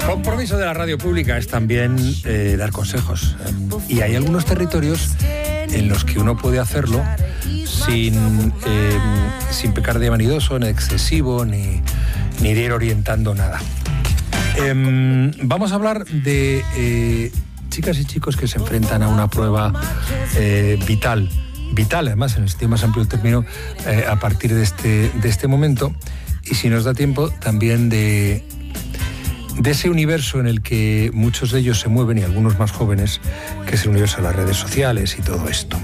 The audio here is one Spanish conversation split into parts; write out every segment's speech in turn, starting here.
Compromiso de la radio pública es también dar consejos. Y hay algunos territorios en los que uno puede hacerlo sin pecar de vanidoso, ni excesivo, ni de ir orientando nada. Vamos a hablar de chicas y chicos que se enfrentan a una prueba vital, además, en el sentido más amplio del término, a partir de este momento. Y si nos da tiempo, también de ese universo en el que muchos de ellos se mueven, y algunos más jóvenes, que es el universo de las redes sociales y todo esto.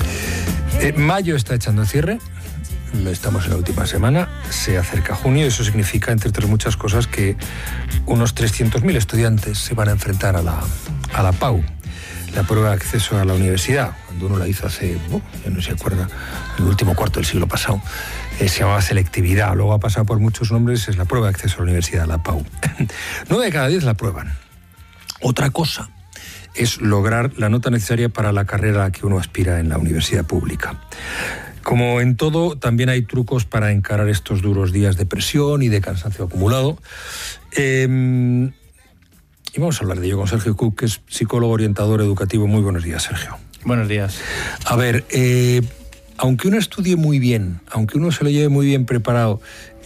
Mayo está echando cierre, estamos en la última semana, se acerca junio, y eso significa, entre otras muchas cosas, que unos 300.000 estudiantes se van a enfrentar a la PAU, la prueba de acceso a la universidad. Cuando uno la hizo hace, ya no se acuerda, el último cuarto del siglo pasado, se llamaba selectividad, luego ha pasado por muchos nombres, es la prueba de acceso a la universidad, la PAU. 9 de cada 10 la aprueban. Otra cosa es lograr la nota necesaria para la carrera a que uno aspira en la universidad pública. Como en todo, también hay trucos para encarar estos duros días de presión y de cansancio acumulado. Y vamos a hablar de ello con Sergio Cook, que es psicólogo orientador educativo. Muy buenos días, Sergio. Buenos días. A ver, aunque uno estudie muy bien, aunque uno se lo lleve muy bien preparado,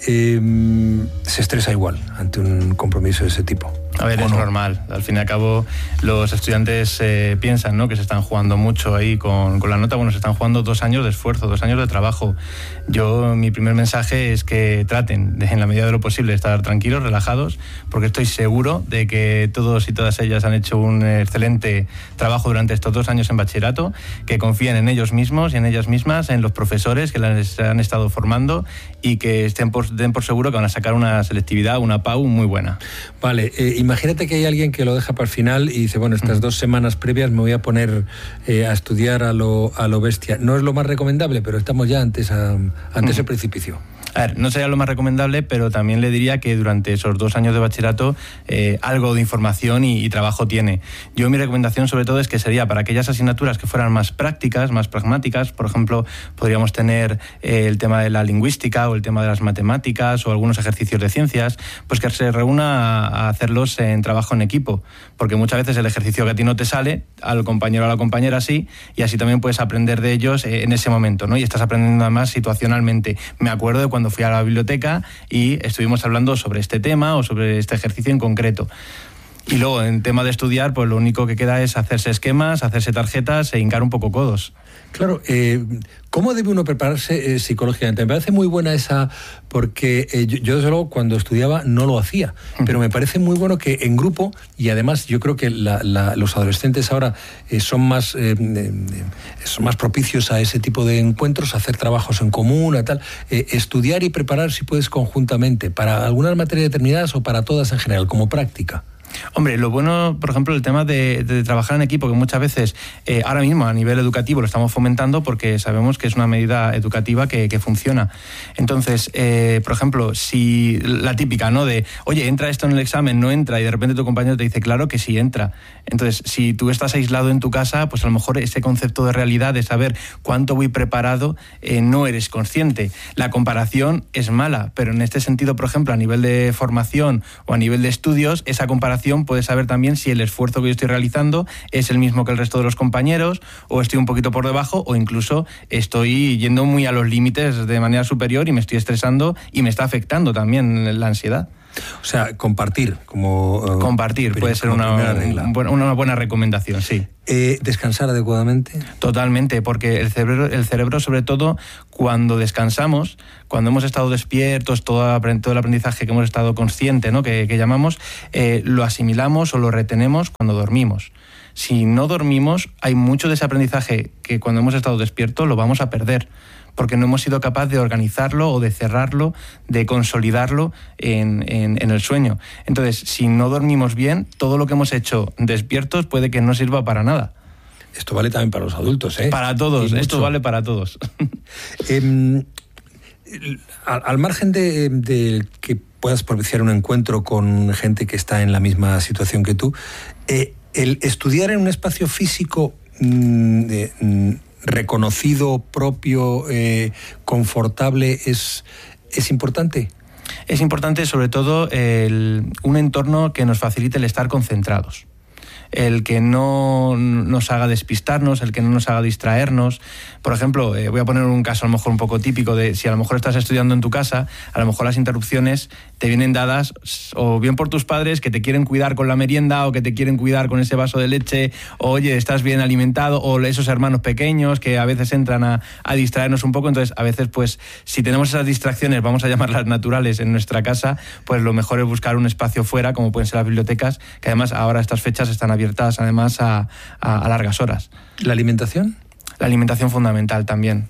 se estresa igual ante un compromiso de ese tipo. A ver, es normal. Al fin y al cabo, los estudiantes piensan, ¿no?, que se están jugando mucho ahí con la nota. Bueno, se están jugando 2 años de esfuerzo, 2 años de trabajo. Mi primer mensaje es que traten, en la medida de lo posible, estar tranquilos, relajados, porque estoy seguro de que todos y todas ellas han hecho un excelente trabajo durante estos 2 años en bachillerato, que confíen en ellos mismos y en ellas mismas, en los profesores que les han estado formando, y que den por seguro que van a sacar una selectividad, una PAU muy buena. Vale, imagínate que hay alguien que lo deja para el final y dice, bueno, estas 2 semanas previas me voy a poner a estudiar a lo bestia. No es lo más recomendable, pero estamos ya ante ese precipicio. A ver, no sería lo más recomendable, pero también le diría que durante esos 2 años de bachillerato algo de información y trabajo tiene. Mi recomendación sobre todo es que sería para aquellas asignaturas que fueran más prácticas, más pragmáticas. Por ejemplo, podríamos tener el tema de la lingüística o el tema de las matemáticas o algunos ejercicios de ciencias, pues que se reúna a hacerlos en trabajo en equipo, porque muchas veces el ejercicio que a ti no te sale, al compañero o a la compañera sí, y así también puedes aprender de ellos en ese momento, ¿no? Y estás aprendiendo además situacionalmente. Me acuerdo de cuando fui a la biblioteca y estuvimos hablando sobre este tema o sobre este ejercicio en concreto. Y luego, en tema de estudiar, pues lo único que queda es hacerse esquemas, hacerse tarjetas e hincar un poco codos. Claro, ¿cómo debe uno prepararse psicológicamente? Me parece muy buena esa, porque yo desde luego cuando estudiaba no lo hacía, pero me parece muy bueno que en grupo, y además yo creo que los adolescentes ahora son más propicios a ese tipo de encuentros, a hacer trabajos en común, a tal, estudiar y preparar, si puedes, conjuntamente, para algunas materias determinadas o para todas en general, como práctica. Hombre, lo bueno, por ejemplo, el tema de trabajar en equipo, que muchas veces, ahora mismo a nivel educativo lo estamos fomentando porque sabemos que es una medida educativa que funciona. Entonces, por ejemplo, si la típica, ¿no?, de, oye, entra esto en el examen, no entra, y de repente tu compañero te dice, claro que sí entra. Entonces, si tú estás aislado en tu casa, pues a lo mejor ese concepto de realidad, de saber cuánto voy preparado, no eres consciente. La comparación es mala, pero en este sentido, por ejemplo, a nivel de formación o a nivel de estudios, esa comparación puede saber también si el esfuerzo que yo estoy realizando es el mismo que el resto de los compañeros, o estoy un poquito por debajo, o incluso estoy yendo muy a los límites de manera superior y me estoy estresando y me está afectando también la ansiedad. O sea, compartir puede ser una buena recomendación, sí. ¿Descansar adecuadamente? Totalmente, porque el cerebro, sobre todo, cuando descansamos, cuando hemos estado despiertos, todo el aprendizaje que hemos estado consciente, ¿no?, que llamamos, lo asimilamos o lo retenemos cuando dormimos. Si no dormimos, hay mucho de ese aprendizaje que cuando hemos estado despiertos lo vamos a perder, porque no hemos sido capaces de organizarlo o de cerrarlo, de consolidarlo en el sueño. Entonces, si no dormimos bien, todo lo que hemos hecho despiertos puede que no sirva para nada. Esto vale también para los adultos, ¿eh? Para todos, esto vale para todos. Al margen de que puedas propiciar un encuentro con gente que está en la misma situación que tú, el estudiar en un espacio físico reconocido, propio, confortable, es importante. Es importante sobre todo un entorno que nos facilite el estar concentrados. El que no nos haga despistarnos, el que no nos haga distraernos. Por ejemplo, voy a poner un caso a lo mejor un poco típico de si a lo mejor estás estudiando en tu casa, a lo mejor las interrupciones te vienen dadas o bien por tus padres que te quieren cuidar con la merienda o que te quieren cuidar con ese vaso de leche, o oye, estás bien alimentado, o esos hermanos pequeños que a veces entran a distraernos un poco. Entonces, a veces, pues, si tenemos esas distracciones, vamos a llamarlas naturales en nuestra casa, pues lo mejor es buscar un espacio fuera, como pueden ser las bibliotecas, que además ahora estas fechas están abiertas además a largas horas. ¿La alimentación? La alimentación fundamental también.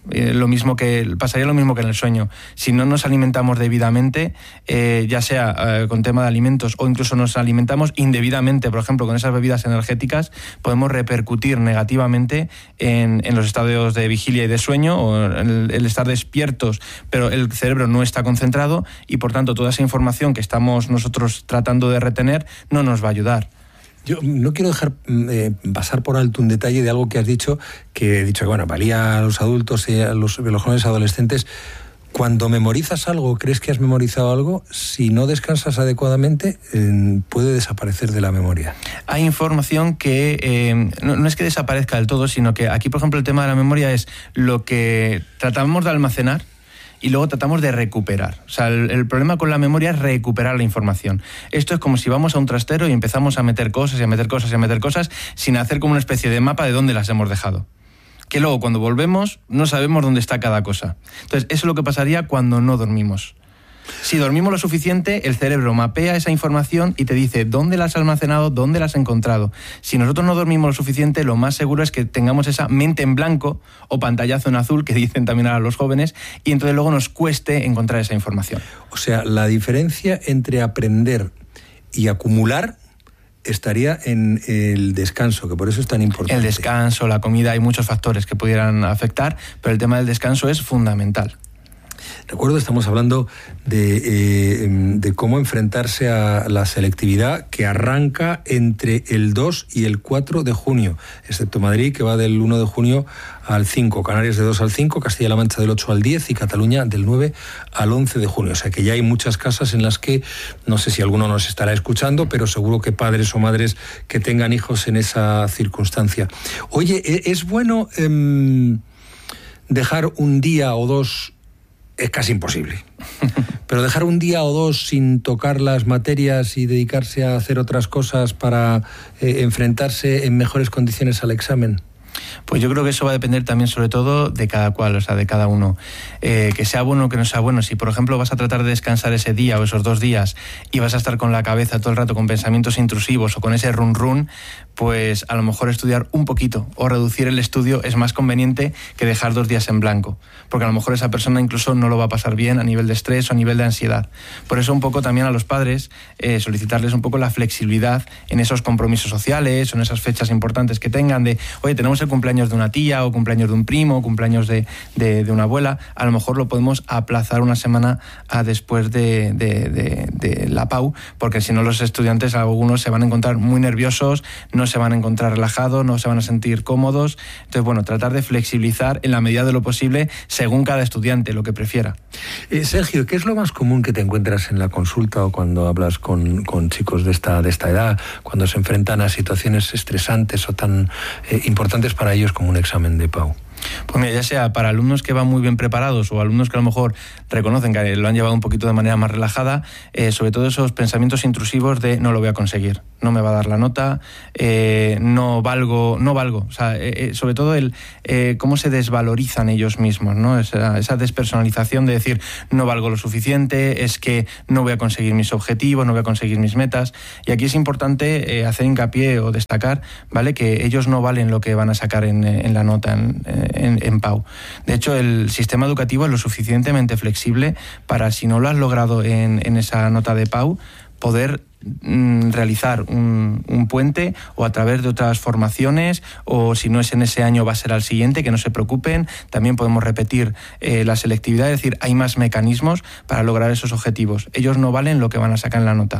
Pasaría lo mismo que en el sueño. Si no nos alimentamos debidamente, ya sea con tema de alimentos o incluso nos alimentamos indebidamente, por ejemplo, con esas bebidas energéticas, podemos repercutir negativamente en los estados de vigilia y de sueño, o el estar despiertos, pero el cerebro no está concentrado y, por tanto, toda esa información que estamos nosotros tratando de retener no nos va a ayudar. Yo no quiero dejar pasar por alto un detalle de algo que has dicho, que bueno, valía a los adultos y a los jóvenes adolescentes. Cuando memorizas algo, crees que has memorizado algo, si no descansas adecuadamente, puede desaparecer de la memoria. Hay información que no es que desaparezca del todo, sino que aquí, por ejemplo, el tema de la memoria es lo que tratamos de almacenar y luego tratamos de recuperar. O sea, el problema con la memoria es recuperar la información. Esto es como si vamos a un trastero y empezamos a meter cosas y a meter cosas y a meter cosas sin hacer como una especie de mapa de dónde las hemos dejado. Que luego, cuando volvemos, no sabemos dónde está cada cosa. Entonces, eso es lo que pasaría cuando no dormimos. Si dormimos lo suficiente, el cerebro mapea esa información y te dice dónde la has almacenado, dónde la has encontrado. Si nosotros no dormimos lo suficiente, lo más seguro es que tengamos esa mente en blanco o pantallazo en azul, que dicen también a los jóvenes, y entonces luego nos cueste encontrar esa información. O sea, la diferencia entre aprender y acumular estaría en el descanso, que por eso es tan importante. El descanso, la comida, hay muchos factores que pudieran afectar, pero el tema del descanso es fundamental. Recuerdo, estamos hablando de cómo enfrentarse a la selectividad que arranca entre el 2 y el 4 de junio, excepto Madrid, que va del 1 de junio al 5, Canarias de 2 al 5, Castilla-La Mancha del 8 al 10 y Cataluña del 9 al 11 de junio. O sea que ya hay muchas casas en las que, no sé si alguno nos estará escuchando, pero seguro que padres o madres que tengan hijos en esa circunstancia. Oye, ¿es bueno dejar un día o dos? Es casi imposible. Pero dejar un día o dos sin tocar las materias y dedicarse a hacer otras cosas para enfrentarse en mejores condiciones al examen. Pues yo creo que eso va a depender también sobre todo de cada cual, o sea, de cada uno. Que sea bueno o que no sea bueno. Si, por ejemplo, vas a tratar de descansar ese día o esos 2 días y vas a estar con la cabeza todo el rato con pensamientos intrusivos o con ese run, pues a lo mejor estudiar un poquito o reducir el estudio es más conveniente que dejar 2 días en blanco. Porque a lo mejor esa persona incluso no lo va a pasar bien a nivel de estrés o a nivel de ansiedad. Por eso un poco también a los padres solicitarles un poco la flexibilidad en esos compromisos sociales o en esas fechas importantes que tengan de, oye, tenemos el cumpleaños de una tía o cumpleaños de un primo o cumpleaños de una abuela, a lo mejor lo podemos aplazar una semana a después de la PAU, porque si no los estudiantes, algunos se van a encontrar muy nerviosos, no se van a encontrar relajados, no se van a sentir cómodos. Entonces, bueno, tratar de flexibilizar en la medida de lo posible según cada estudiante, lo que prefiera. Sergio, ¿qué es lo más común que te encuentras en la consulta o cuando hablas con chicos de esta edad, cuando se enfrentan a situaciones estresantes o tan importantes para ellos como un examen de PAU? Pues mira, ya sea para alumnos que van muy bien preparados o alumnos que a lo mejor reconocen que lo han llevado un poquito de manera más relajada, sobre todo esos pensamientos intrusivos de no lo voy a conseguir, no me va a dar la nota, no valgo. O sea, sobre todo cómo se desvalorizan ellos mismos, ¿no? Esa despersonalización de decir no valgo lo suficiente, es que no voy a conseguir mis objetivos, no voy a conseguir mis metas. Y aquí es importante hacer hincapié o destacar, ¿vale?, que ellos no valen lo que van a sacar en la nota, en PAU. De hecho, el sistema educativo es lo suficientemente flexible para, si no lo has logrado en esa nota de PAU, poder realizar un puente o a través de otras formaciones, o si no es en ese año va a ser al siguiente, que no se preocupen. También podemos repetir la selectividad, es decir, hay más mecanismos para lograr esos objetivos. Ellos no valen lo que van a sacar en la nota.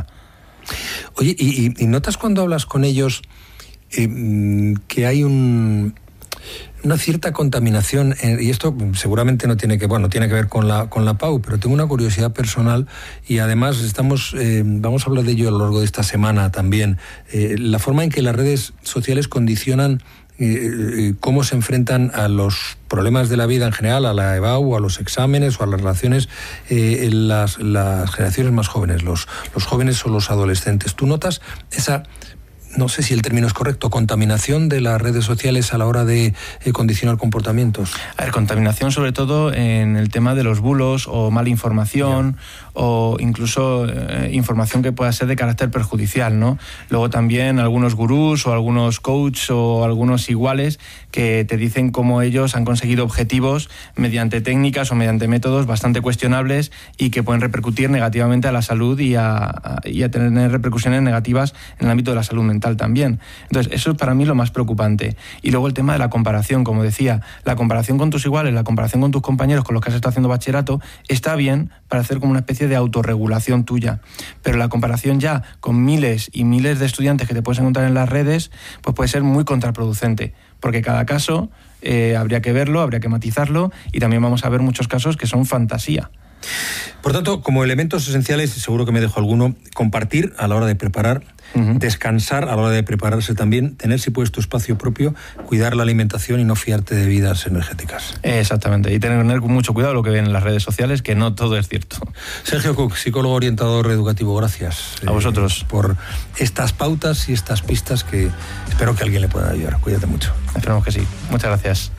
Oye, ¿y notas cuando hablas con ellos que hay una cierta contaminación, y esto seguramente no tiene que ver con la PAU, pero tengo una curiosidad personal y además vamos a hablar de ello a lo largo de esta semana también, la forma en que las redes sociales condicionan cómo se enfrentan a los problemas de la vida en general, a la EBAU, a los exámenes o a las relaciones en las generaciones más jóvenes, los jóvenes o los adolescentes. ¿Tú notas esa, no sé si el término es correcto, contaminación de las redes sociales a la hora de condicionar comportamientos? A ver, contaminación sobre todo en el tema de los bulos o mala información, o incluso información que pueda ser de carácter perjudicial, ¿no? Luego también algunos gurús o algunos coaches o algunos iguales que te dicen cómo ellos han conseguido objetivos mediante técnicas o mediante métodos bastante cuestionables y que pueden repercutir negativamente a la salud y a tener repercusiones negativas en el ámbito de la salud mental también. Entonces, eso es para mí lo más preocupante. Y luego el tema de la comparación, como decía, la comparación con tus iguales, la comparación con tus compañeros con los que has estado haciendo bachillerato, está bien para hacer como una especie de autorregulación tuya. Pero la comparación ya con miles y miles de estudiantes que te puedes encontrar en las redes, pues puede ser muy contraproducente, porque cada caso habría que verlo, habría que matizarlo, y también vamos a ver muchos casos que son fantasía. Por tanto, como elementos esenciales, seguro que me dejo alguno, compartir a la hora de preparar, descansar a la hora de prepararse también, tener si puedes tu espacio propio, cuidar la alimentación y no fiarte de bebidas energéticas. Exactamente, y tener mucho cuidado lo que ven en las redes sociales, que no todo es cierto. Sergio Cook, psicólogo orientador educativo, gracias. A vosotros. Por estas pautas y estas pistas que espero que alguien le pueda ayudar. Cuídate mucho. Esperamos que sí. Muchas gracias.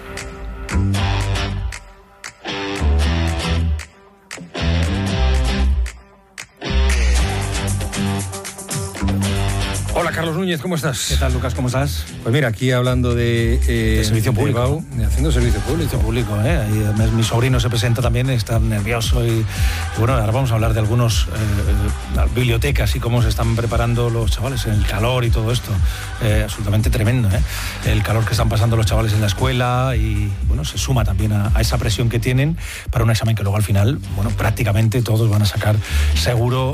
Hola, Carlos Núñez, ¿cómo estás? ¿Qué tal, Lucas? ¿Cómo estás? Pues mira, aquí hablando de servicio público. Haciendo servicio público. Y mi sobrino se presenta también, está nervioso y bueno, ahora vamos a hablar de algunas bibliotecas y cómo se están preparando los chavales en el calor y todo esto. Absolutamente tremendo, el calor que están pasando los chavales en la escuela y bueno, se suma también a esa presión que tienen para un examen que luego al final, bueno, prácticamente todos van a sacar seguro.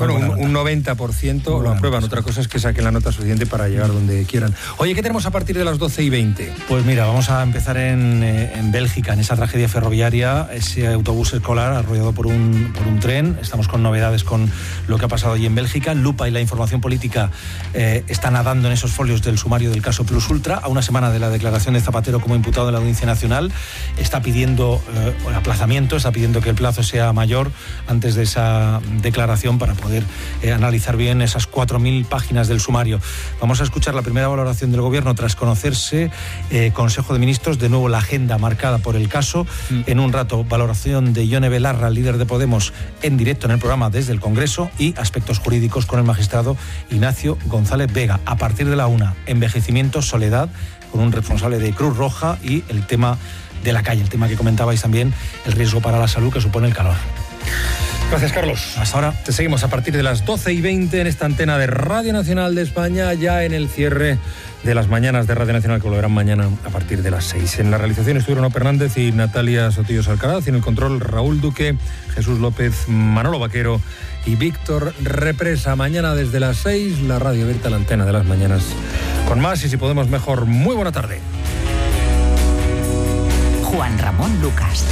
Un 90% lo aprueban. Otra cosa es que saquen la nota suficiente para llegar donde quieran. Oye, ¿qué tenemos a partir de las 12:20? Pues mira, vamos a empezar en Bélgica, en esa tragedia ferroviaria, ese autobús escolar arrollado por un tren. Estamos con novedades con lo que ha pasado allí en Bélgica. Lupa y la información política están nadando en esos folios del sumario del caso Plus Ultra. A una semana de la declaración de Zapatero como imputado en la Audiencia Nacional, está pidiendo aplazamiento, está pidiendo que el plazo sea mayor antes de esa declaración para poder analizar bien esas 4.000 páginas del sumario. Vamos a escuchar la primera valoración del Gobierno tras conocerse Consejo de Ministros, de nuevo la agenda marcada por el caso. En un rato, valoración de Ione Belarra, líder de Podemos, en directo en el programa desde el Congreso, y aspectos jurídicos con el magistrado Ignacio González Vega. A partir de la 1, envejecimiento, soledad, con un responsable de Cruz Roja, y el tema de la calle, el tema que comentabais también, el riesgo para la salud que supone el calor. Gracias, Carlos. Hasta ahora. Te seguimos a partir de las 12:20 en esta antena de Radio Nacional de España, ya en el cierre de las mañanas de Radio Nacional, que volverán mañana a partir de las 6. En la realización estuvieron Ono Fernández y Natalia Sotillos Alcaraz, y en el control Raúl Duque, Jesús López, Manolo Vaquero y Víctor Represa. Mañana desde las 6, la radio abierta, la antena de las mañanas, con más y si podemos mejor. Muy buena tarde. Juan Ramón Lucas.